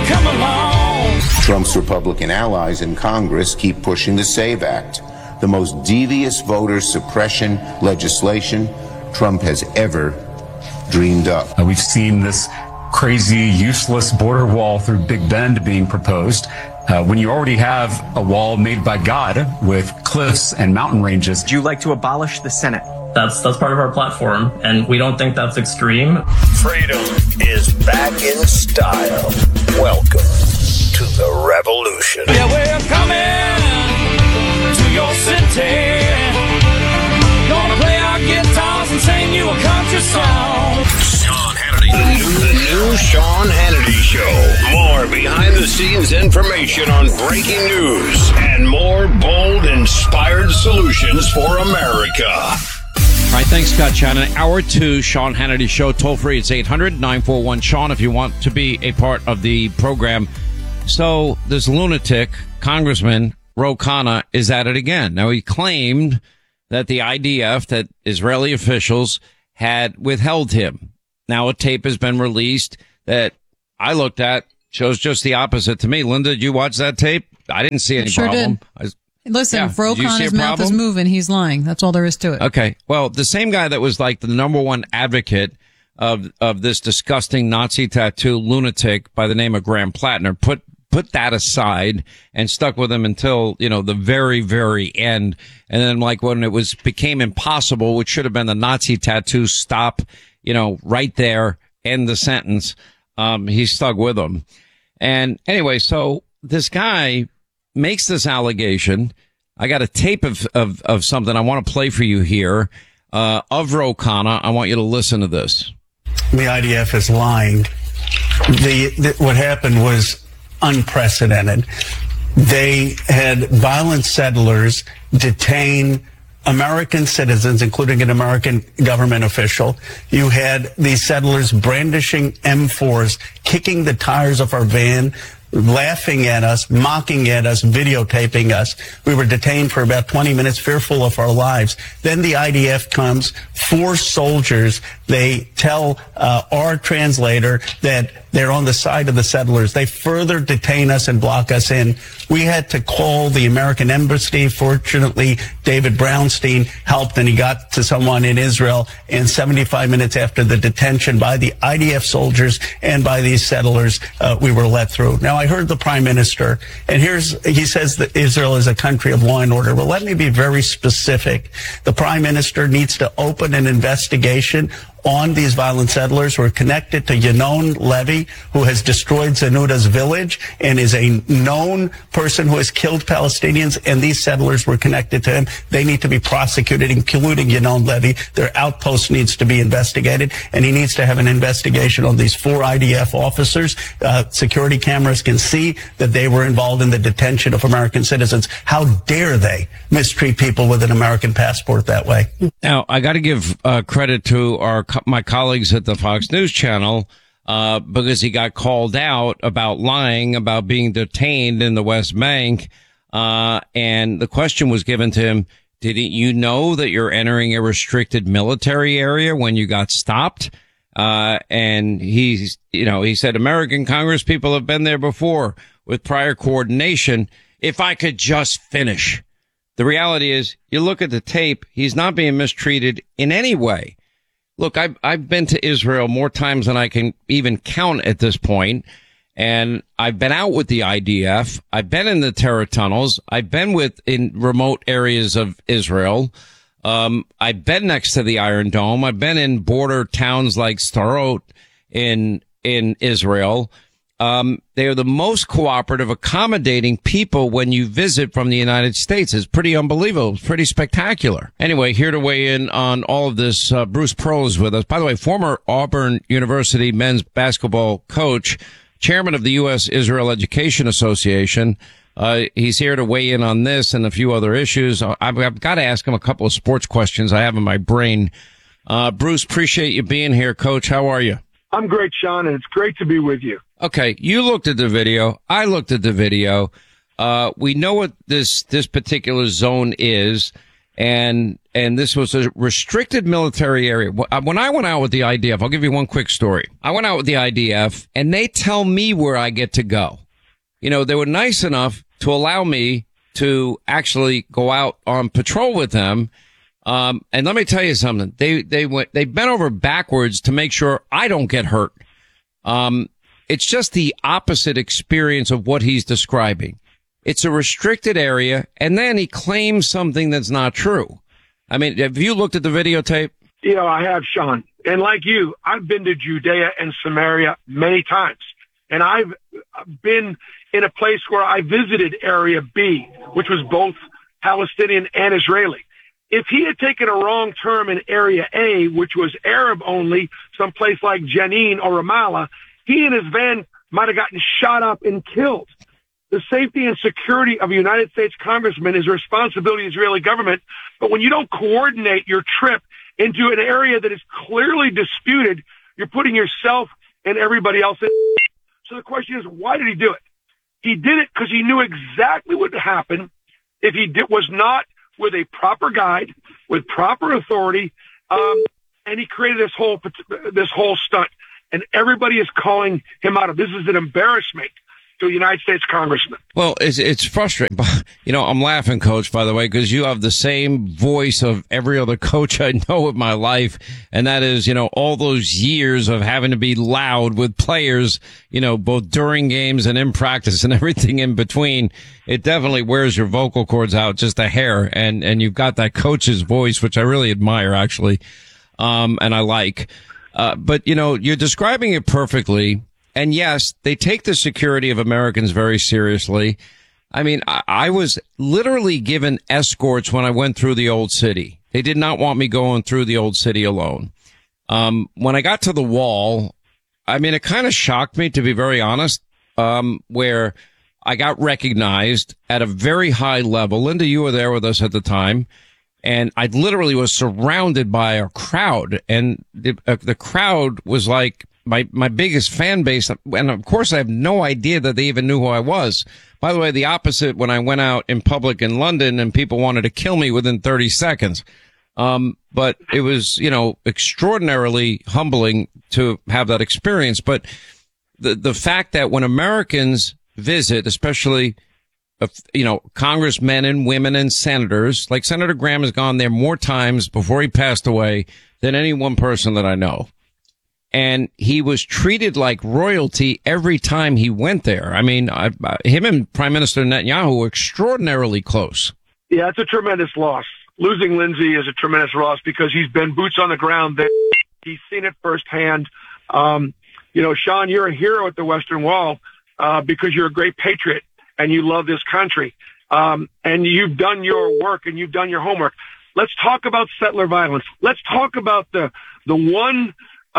come along. Trump's Republican allies in Congress keep pushing the SAVE Act, the most devious voter suppression legislation Trump has ever dreamed up. We've seen this crazy, useless border wall through Big Bend being proposed. When you already have a wall made by God with cliffs and mountain ranges. Would you like to abolish the Senate? That's part of our platform, and we don't think that's extreme. Freedom is back in style. Welcome to the revolution. Yeah, we're coming to your city. Gonna play our guitars and sing you a country song. Sean Hannity. The new Sean Hannity Show. More behind-the-scenes information on breaking news and more bold, inspired solutions for America. All right, thanks, Scott Shannon. Hour 2, Sean Hannity Show. Toll free, it's 800-941-SEAN if you want to be a part of the program. So this lunatic, Congressman Ro Khanna, is at it again. Now, he claimed that the IDF, that Israeli officials had withheld him. Now, a tape has been released that I looked at, shows just the opposite to me. Linda, did you watch that tape? I didn't see any problem. Listen, if Ro Khanna's mouth is moving, he's lying. That's all there is to it. Okay. Well, the same guy that was like the number one advocate of this disgusting Nazi tattoo lunatic by the name of Graham Plattner put that aside and stuck with him until, the very, very end. And then like when it became impossible, which should have been the Nazi tattoo stop, right there, end the sentence. He stuck with him. And anyway, so this guy makes this allegation. I got a tape of something I want to play for you here, of Ro Khanna. I want you to listen to this. The IDF is lying. What happened was unprecedented. They had violent settlers detain American citizens, including an American government official. You had these settlers brandishing M4s, kicking the tires of our van, laughing at us, mocking at us, videotaping us. We were detained for about 20 minutes, fearful of our lives. Then the IDF comes, 4 soldiers. They tell our translator that they're on the side of the settlers. They further detain us and block us in. We had to call the American embassy. Fortunately, David Brownstein helped, and he got to someone in Israel. And 75 minutes after the detention by the IDF soldiers and by these settlers, we were let through. Now, I heard the prime minister, and he says that Israel is a country of law and order. Well, let me be very specific. The prime minister needs to open an investigation on these violent settlers who are connected to Yanon Levy, who has destroyed Zanuta's village and is a known person who has killed Palestinians, and these settlers were connected to him. They need to be prosecuted, including Yanon Levy. Their outpost needs to be investigated, and he needs to have an investigation on these 4 IDF officers. Security cameras can see that they were involved in the detention of American citizens. How dare they mistreat people with an American passport that way? Now, I got to give credit to my colleagues at the Fox News Channel, because he got called out about lying about being detained in the West Bank. And the question was given to him, didn't you know that you're entering a restricted military area when you got stopped? And he said, American Congress people have been there before with prior coordination. If I could just finish. The reality is, you look at the tape, he's not being mistreated in any way. Look, I've been to Israel more times than I can even count at this point, and I've been out with the IDF. I've been in the terror tunnels. I've been in remote areas of Israel. I've been next to the Iron Dome. I've been in border towns like Sderot in Israel. They are the most cooperative, accommodating people when you visit from the United States. It's pretty unbelievable. It's pretty spectacular. Anyway, here to weigh in on all of this, Bruce Pearl is with us. By the way, former Auburn University men's basketball coach, chairman of the U.S. Israel Education Association. He's here to weigh in on this and a few other issues. I've got to ask him a couple of sports questions I have in my brain. Bruce, appreciate you being here, Coach. How are you? I'm great, Sean, and it's great to be with you. Okay, you looked at the video. I looked at the video. We know what this particular zone is, and and this was a restricted military area. When I went out with the IDF, I'll give you one quick story. I went out with the IDF, and they tell me where I get to go. You know, they were nice enough to allow me to actually go out on patrol with them. And let me tell you something. They bent over backwards to make sure I don't get hurt. It's just the opposite experience of what he's describing. It's a restricted area, and then he claims something that's not true. I mean, have you looked at the videotape? You know, I have, Sean. And like you, I've been to Judea and Samaria many times. And I've been in a place where I visited Area B, which was both Palestinian and Israeli. If he had taken a wrong turn in Area A, which was Arab only, someplace like Jenin or Ramallah, he and his van might have gotten shot up and killed. The safety and security of a United States congressman is a responsibility of the Israeli government. But when you don't coordinate your trip into an area that is clearly disputed, you're putting yourself and everybody else in. So the question is, why did he do it? He did it because he knew exactly what would happen if he was not with a proper guide, with proper authority, and he created this whole stunt. And everybody is calling him out of this. Is an embarrassment to a United States congressman. Well, it's frustrating. You know, I'm laughing, Coach, by the way, because you have the same voice of every other coach I know in my life. And that is, you know, all those years of having to be loud with players, you know, both during games and in practice and everything in between. It definitely wears your vocal cords out just a hair. And you've got that coach's voice, which I really admire, actually. And I like. But, you know, you're describing it perfectly. And yes, they take the security of Americans very seriously. I mean, I was literally given escorts when I went through the old city. They did not want me going through the old city alone. When I got to the wall, I mean, it kind of shocked me, to be very honest, where I got recognized at a very high level. Linda, you were there with us at the time. And I literally was surrounded by a crowd, and the crowd was like my biggest fan base. And of course, I have no idea that they even knew who I was. By the way, the opposite when I went out in public in London and people wanted to kill me within 30 seconds. But it was, you know, extraordinarily humbling to have that experience. But the fact that when Americans visit, especially you know, congressmen and women and senators, like Senator Graham has gone there more times before he passed away than any one person that I know. And he was treated like royalty every time he went there. I mean, him and Prime Minister Netanyahu were extraordinarily close. Yeah, it's a tremendous loss. Losing Lindsey is a tremendous loss because he's been boots on the ground there. He's seen it firsthand. You know, Sean, you're a hero at the Western Wall because you're a great patriot. And you love this country. And you've done your work and you've done your homework. Let's talk about settler violence. Let's talk about the one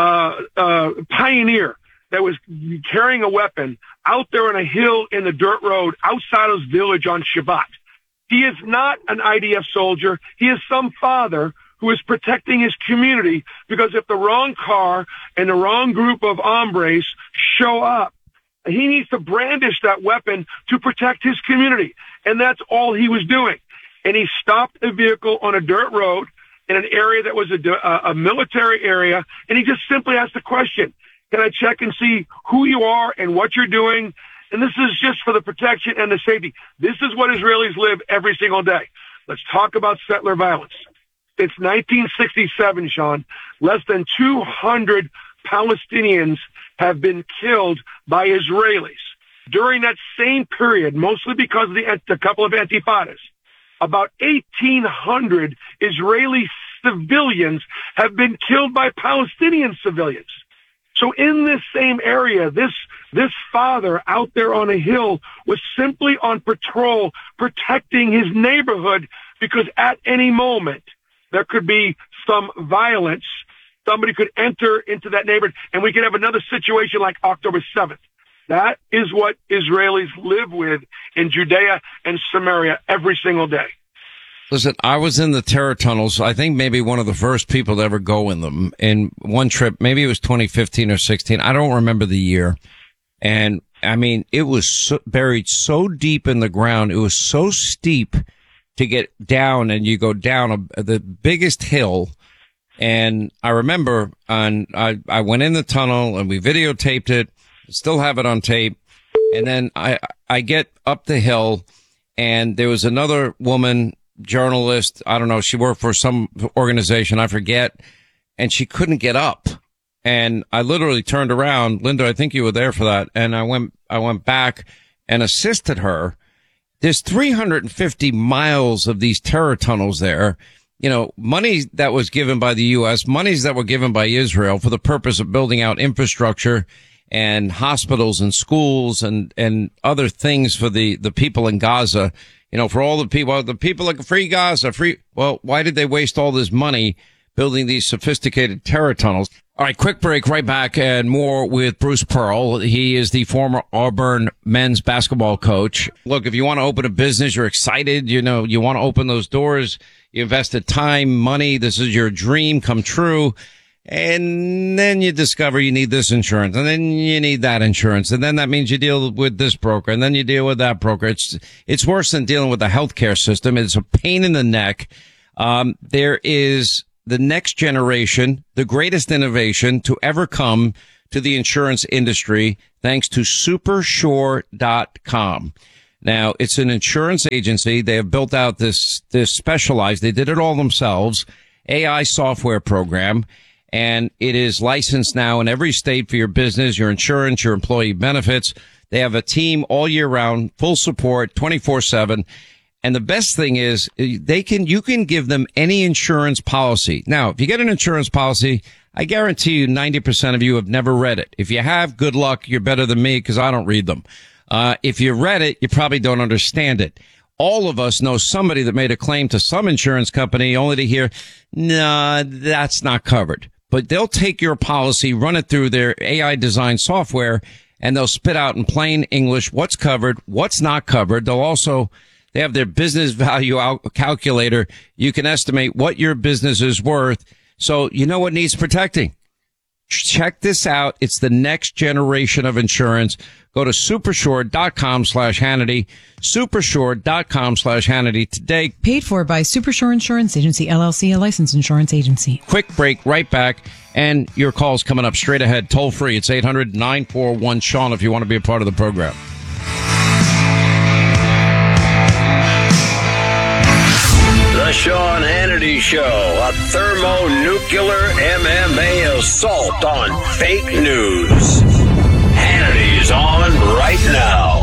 pioneer that was carrying a weapon out there on a hill in the dirt road outside his village on Shabbat. He is not an IDF soldier. He is some father who is protecting his community, because if the wrong car and the wrong group of hombres show up, he needs to brandish that weapon to protect his community. And that's all he was doing. And he stopped a vehicle on a dirt road in an area that was a military area. And he just simply asked the question, can I check and see who you are and what you're doing? And this is just for the protection and the safety. This is what Israelis live every single day. Let's talk about settler violence. It's 1967, Sean. Less than 200 Palestinians have been killed by Israelis. During that same period, mostly because of the couple of intifadas, about 1,800 Israeli civilians have been killed by Palestinian civilians. So in this same area, this father out there on a hill was simply on patrol, protecting his neighborhood, because at any moment there could be some violence. Somebody could enter into that neighborhood, and we could have another situation like October 7th. That is what Israelis live with in Judea and Samaria every single day. Listen, I was in the terror tunnels. I think maybe one of the first people to ever go in them in one trip. Maybe it was 2015 or 16. I don't remember the year. And I mean, it was buried so deep in the ground. It was so steep to get down, and you go down the biggest hill. And I remember I went in the tunnel and we videotaped it, still have it on tape. And then I get up the hill, and there was another woman, journalist. I don't know. She worked for some organization. I forget. And she couldn't get up. And I literally turned around. Linda, I think you were there for that. And I went back and assisted her. There's 350 miles of these terror tunnels there. You know, money that was given by the U.S., monies that were given by Israel for the purpose of building out infrastructure and hospitals and schools and other things for the people in Gaza. You know, for all the people like free Gaza, well, why did they waste all this money building these sophisticated terror tunnels? All right, quick break, right back, and more with Bruce Pearl. He is the former Auburn men's basketball coach. Look, if you want to open a business, you're excited, you know, you want to open those doors, you invested time, money, this is your dream come true, and then you discover you need this insurance, and then you need that insurance, and then that means you deal with this broker, and then you deal with that broker. It's worse than dealing with the healthcare system. It's a pain in the neck. There is the next generation, the greatest innovation to ever come to the insurance industry, thanks to Supersure.com. Now, it's an insurance agency. They have built out this specialized, they did it all themselves, AI software program, and it is licensed now in every state for your business, your insurance, your employee benefits. They have a team all year round, full support, 24/7. And the best thing is you can give them any insurance policy. Now, if you get an insurance policy, I guarantee you 90% of you have never read it. If you have, good luck. You're better than me because I don't read them. If you read it, you probably don't understand it. All of us know somebody that made a claim to some insurance company only to hear, nah, that's not covered. But they'll take your policy, run it through their AI design software, and they'll spit out in plain English what's covered, what's not covered. They have their business value calculator. You can estimate what your business is worth. So you know what needs protecting. Check this out. It's the next generation of insurance. Go to supersure.com/Hannity. Supersure.com/Hannity today. Paid for by Supersure Insurance Agency, LLC, a licensed insurance agency. Quick break, right back. And your call's coming up straight ahead. Toll free. It's 800-941-SEAN if you want to be a part of the program. The Sean Hannity Show, a thermonuclear MMA assault on fake news. Hannity's on right now.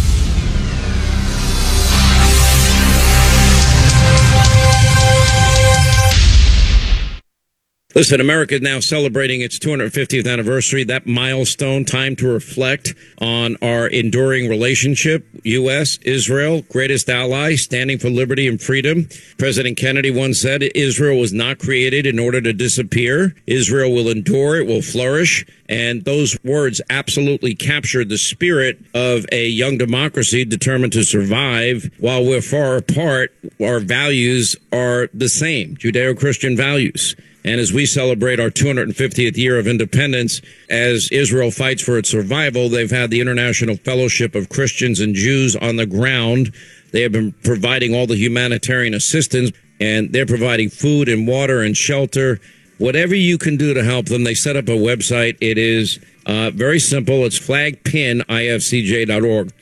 Listen, America is now celebrating its 250th anniversary. That milestone, time to reflect on our enduring relationship. U.S., Israel, greatest ally, standing for liberty and freedom. President Kennedy once said, Israel was not created in order to disappear. Israel will endure, it will flourish. And those words absolutely captured the spirit of a young democracy determined to survive. While we're far apart, our values are the same, Judeo-Christian values. And as we celebrate our 250th year of independence, as Israel fights for its survival, they've had the International Fellowship of Christians and Jews on the ground. They have been providing all the humanitarian assistance, and they're providing food and water and shelter. Whatever you can do to help them, they set up a website. It is very simple. It's flagpinifcj.org.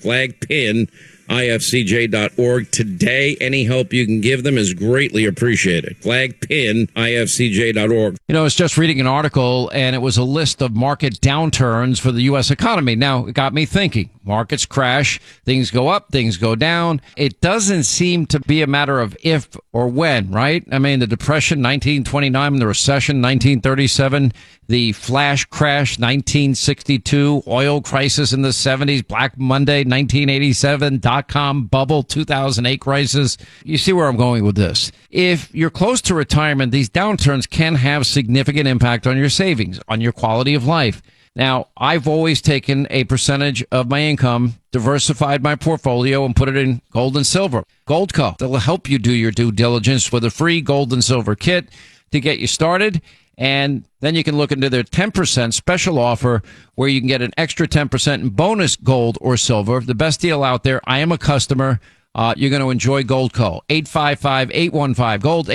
Flagpinifcj.org. Today, any help you can give them is greatly appreciated. Flagpinifcj.org. You know, I was just reading an article, and it was a list of market downturns for the U.S. economy. Now, it got me thinking. Markets crash, things go up, things go down. It doesn't seem to be a matter of if or when, right? I mean, the Depression, 1929, the recession, 1937, the flash crash, 1962, oil crisis in the 70s, Black Monday, 1987, dot-com bubble, 2008 crisis. You see where I'm going with this. If you're close to retirement, these downturns can have significant impact on your savings, on your quality of life. Now, I've always taken a percentage of my income, diversified my portfolio, and put it in gold and silver. Goldco, they'll help you do your due diligence with a free gold and silver kit to get you started. And then you can look into their 10% special offer where you can get an extra 10% in bonus gold or silver. The best deal out there. I am a customer. you're going to enjoy Goldco. 855-815-GOLD,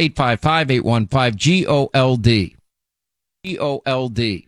855-815-GOLD. GOLD.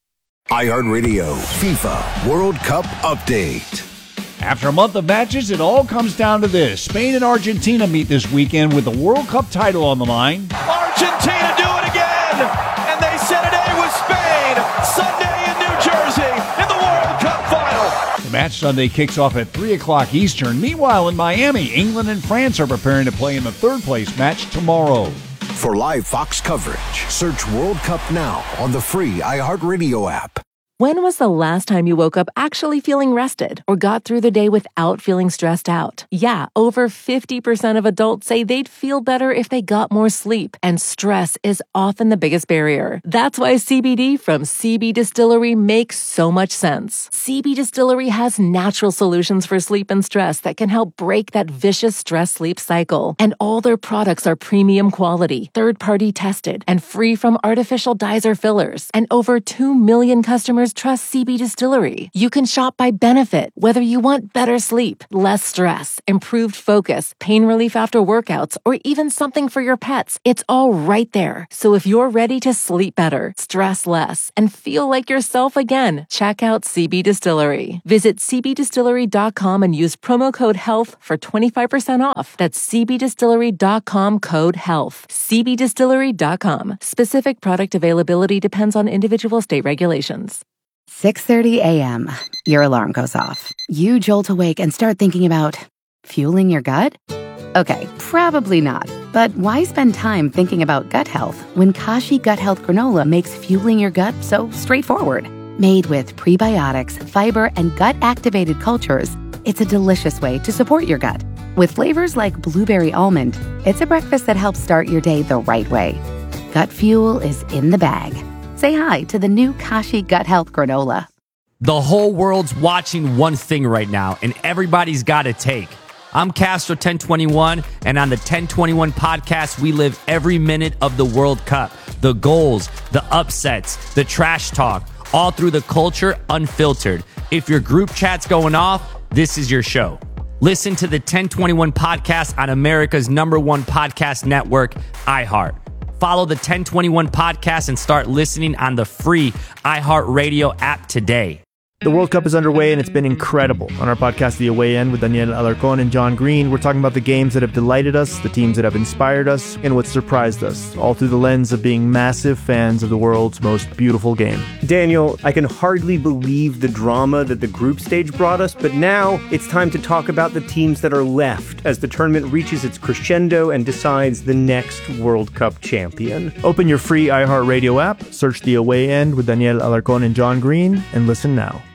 iHeartRadio FIFA World Cup Update. After a month of matches, it all comes down to this. Spain and Argentina meet this weekend with the World Cup title on the line. Argentina do it again, and they set an A with Spain Sunday in New Jersey in the World Cup final. The match Sunday kicks off at 3 o'clock Eastern. Meanwhile, in Miami, England and France are preparing to play in the third-place match tomorrow. For live Fox coverage, search World Cup now on the free iHeartRadio app. When was the last time you woke up actually feeling rested or got through the day without feeling stressed out? Yeah, over 50% of adults say they'd feel better if they got more sleep, and stress is often the biggest barrier. That's why CBD from CB Distillery makes so much sense. CB Distillery has natural solutions for sleep and stress that can help break that vicious stress-sleep cycle. And all their products are premium quality, third-party tested, and free from artificial dyes or fillers. And over 2 million customers trust CB Distillery. You can shop by benefit, whether you want better sleep, less stress, improved focus, pain relief after workouts, or even something for your pets. It's all right there. So if you're ready to sleep better, stress less, and feel like yourself again, check out CB Distillery. Visit cbdistillery.com and use promo code HEALTH for 25% off. That's cbdistillery.com, code HEALTH. cbdistillery.com. Specific product availability depends on individual state regulations. 6:30 a.m. Your alarm goes off. You jolt awake and start thinking about fueling your gut? Okay, probably not. But why spend time thinking about gut health when Kashi Gut Health Granola makes fueling your gut so straightforward? Made with prebiotics, fiber, and gut-activated cultures, it's a delicious way to support your gut. With flavors like blueberry almond, it's a breakfast that helps start your day the right way. Gut fuel is in the bag. Say hi to the new Kashi Gut Health Granola. The whole world's watching one thing right now, and everybody's got a take. I'm Castro 1021, and on the 1021 podcast, we live every minute of the World Cup. The goals, the upsets, the trash talk, all through the culture, unfiltered. If your group chat's going off, this is your show. Listen to the 1021 podcast on America's #1 podcast network, iHeart. Follow the 1021 podcast and start listening on the free iHeartRadio app today. The World Cup is underway, and it's been incredible. On our podcast, The Away End, with Daniel Alarcón and John Green, we're talking about the games that have delighted us, the teams that have inspired us, and what surprised us, all through the lens of being massive fans of the world's most beautiful game. Daniel, I can hardly believe the drama that the group stage brought us, but now it's time to talk about the teams that are left as the tournament reaches its crescendo and decides the next World Cup champion. Open your free iHeartRadio app, search The Away End with Daniel Alarcón and John Green, and listen now.